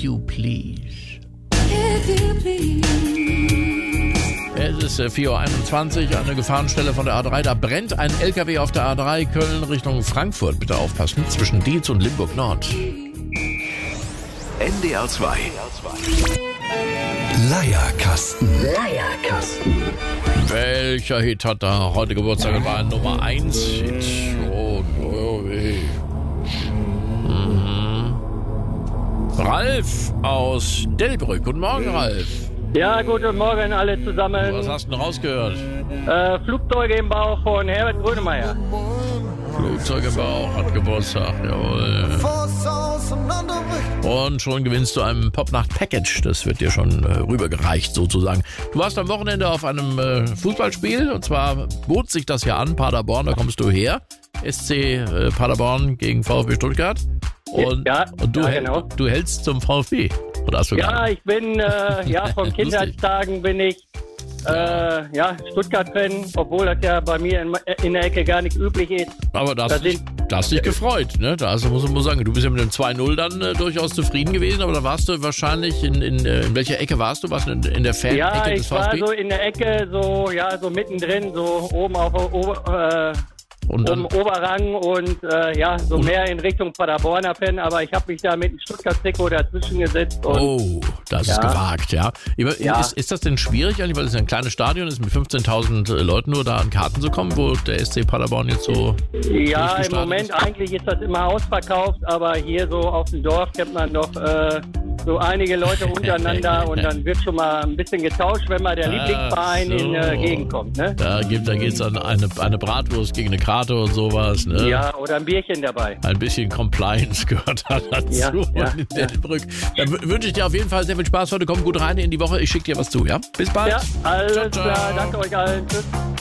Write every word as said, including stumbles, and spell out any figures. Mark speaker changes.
Speaker 1: you please.
Speaker 2: If you please.
Speaker 1: Es ist äh, vier Uhr einundzwanzig, eine Gefahrenstelle von der A drei. Da brennt ein L K W auf der A drei Köln Richtung Frankfurt. Bitte aufpassen, zwischen Dietz und Limburg Nord.
Speaker 3: N D R zwei. Leierkasten. Leierkasten.
Speaker 1: Welcher Hit hat da heute Geburtstag? Das war ein Nummer eins Hit. Oh, oh, weh. Mhm. Ralf aus Delbrück. Guten Morgen, Ralf.
Speaker 4: Ja, guten Morgen alle zusammen.
Speaker 1: Was hast du denn rausgehört?
Speaker 4: Äh, Flugzeuge im Bauch von Herbert Grönemeyer.
Speaker 1: Flugzeug im Bauch hat Geburtstag, jawohl. Und schon gewinnst du ein Popnacht-Package. Das wird dir schon äh, rübergereicht sozusagen. Du warst am Wochenende auf einem äh, Fußballspiel und zwar bot sich das ja an, Paderborn, da kommst du her. S C äh, Paderborn gegen VfB Stuttgart. Und,
Speaker 4: ja,
Speaker 1: und du,
Speaker 4: ja,
Speaker 1: hält,
Speaker 4: genau.
Speaker 1: du hältst zum VfB. Oder hast du
Speaker 4: Ja,
Speaker 1: gar nicht?
Speaker 4: ich bin, äh, ja, von Kindheitstagen bin ich, äh, ja, Stuttgart-Fan, obwohl das ja bei mir in, in der Ecke gar nicht üblich ist.
Speaker 1: Aber da
Speaker 4: Da
Speaker 1: hast, dich,
Speaker 4: sind-
Speaker 1: da hast dich gefreut, ne? Da hast, muss man sagen, du bist ja mit dem zwei null dann äh, durchaus zufrieden gewesen, aber da warst du wahrscheinlich, in, in, äh, in welcher Ecke warst du? Warst du in, in der Fan-Ecke
Speaker 4: Ja,
Speaker 1: des
Speaker 4: ich war
Speaker 1: VfB?
Speaker 4: so in der Ecke, so, ja, so mittendrin, so oben auf der Ober, äh,
Speaker 1: und dann,
Speaker 4: um Oberrang und äh, ja, so mehr in Richtung Paderborner Fan, aber ich habe mich da mit dem Stuttgart-Trikot dazwischen gesetzt. Und
Speaker 1: oh, das ist
Speaker 4: Ja.
Speaker 1: gewagt, ja. Aber
Speaker 4: Ja.
Speaker 1: Ist, ist das denn schwierig eigentlich, weil es ja ein kleines Stadion ist, mit fünfzehntausend Leuten nur da an Karten zu kommen, wo der S C Paderborn jetzt so
Speaker 4: ja, im
Speaker 1: durchgestartet
Speaker 4: Moment
Speaker 1: ist?
Speaker 4: eigentlich ist das immer ausverkauft, aber hier so auf dem Dorf kennt man doch äh, so einige Leute untereinander und dann wird schon mal ein bisschen getauscht, wenn mal der
Speaker 1: Ach
Speaker 4: Lieblingsverein
Speaker 1: so.
Speaker 4: in äh, Gegend kommt. Ne?
Speaker 1: Da, gibt, da geht es an eine, eine Bratwurst gegen eine Karte und sowas, ne?
Speaker 4: Ja, oder ein Bierchen dabei.
Speaker 1: Ein bisschen Compliance gehört da dazu.
Speaker 4: Ja, ja,
Speaker 1: in Delbrück. Dann w- wünsche ich dir auf jeden Fall sehr viel Spaß heute. Komm gut rein in die Woche. Ich schicke dir was zu, ja? Bis bald.
Speaker 4: Ja, alles
Speaker 1: Ciao, ciao.
Speaker 4: klar. Danke euch allen. Tschüss.